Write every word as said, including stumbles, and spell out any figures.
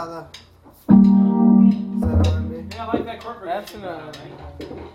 though. Is that R and B? Yeah, I like that corporate. That's an. Uh,